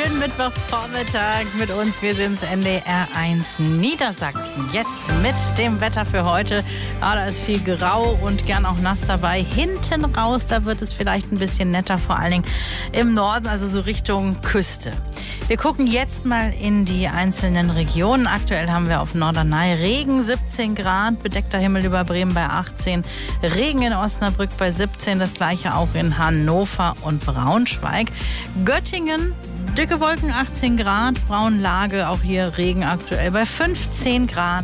schönen Mittwochvormittag mit uns. Wir sind NDR 1 Niedersachsen. Jetzt mit dem Wetter für heute. Ja, da ist viel grau und gern auch nass dabei. Hinten raus, da wird es vielleicht ein bisschen netter, vor allen Dingen im Norden, also so Richtung Küste. Wir gucken jetzt mal in die einzelnen Regionen. Aktuell haben wir auf Norderney Regen, 17 Grad, bedeckter Himmel über Bremen bei 18, Regen in Osnabrück bei 17, das gleiche auch in Hannover und Braunschweig. Göttingen, dicke Wolken, 18 Grad, Braunlage, auch hier Regen aktuell bei 15 Grad.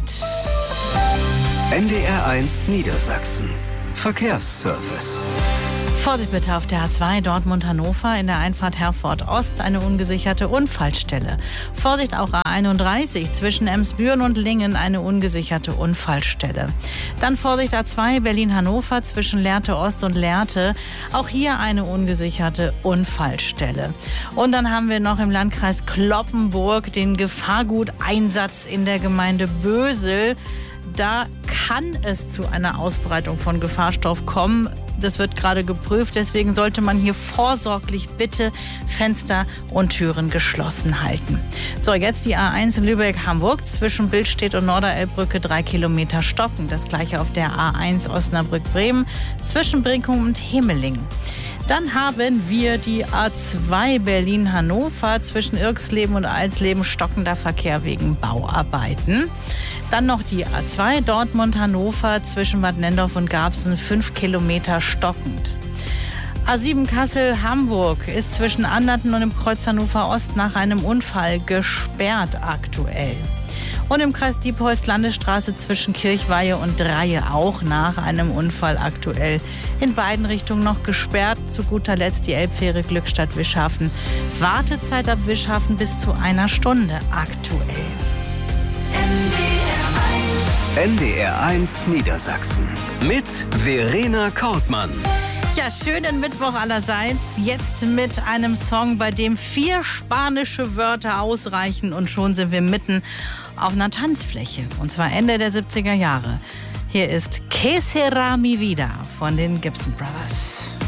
NDR 1 Niedersachsen. Verkehrsservice. Vorsicht bitte auf der A2 Dortmund-Hannover in der Einfahrt Herford Ost eine ungesicherte Unfallstelle. Vorsicht auch A31 zwischen Emsbüren und Lingen eine ungesicherte Unfallstelle. Dann Vorsicht A2 Berlin-Hannover zwischen Lehrte Ost und Lehrte. Auch hier eine ungesicherte Unfallstelle. Und dann haben wir noch im Landkreis Cloppenburg den Gefahrguteinsatz in der Gemeinde Bösel. Da kann es zu einer Ausbreitung von Gefahrstoff kommen. Das wird gerade geprüft, deswegen sollte man hier vorsorglich bitte Fenster und Türen geschlossen halten. So, jetzt die A1 Lübeck-Hamburg zwischen Billstedt und Norderelbbrücke 3 Kilometer stocken. Das gleiche auf der A1 Osnabrück-Bremen zwischen Brinkum und Himmeling. Dann haben wir die A2 Berlin-Hannover zwischen Irxleben und Alsleben stockender Verkehr wegen Bauarbeiten. Dann noch die A2 Dortmund-Hannover zwischen Bad Nendorf und Garbsen 5 Kilometer stockend. A7 Kassel-Hamburg ist zwischen Anderten und im Kreuz Hannover Ost nach einem Unfall gesperrt aktuell. Und im Kreis Diepholz Landesstraße zwischen Kirchweihe und Dreie auch nach einem Unfall aktuell. In beiden Richtungen noch gesperrt. Zu guter Letzt die Elbfähre Glückstadt-Wischhafen. Wartezeit ab Wischhafen bis zu 1 Stunde aktuell. NDR 1 Niedersachsen. Mit Verena Kortmann. Ja, schönen Mittwoch allerseits. Jetzt mit einem Song, bei dem 4 spanische Wörter ausreichen und schon sind wir mitten auf einer Tanzfläche. Und zwar Ende der 70er Jahre. Hier ist Que Sera Mi Vida von den Gibson Brothers.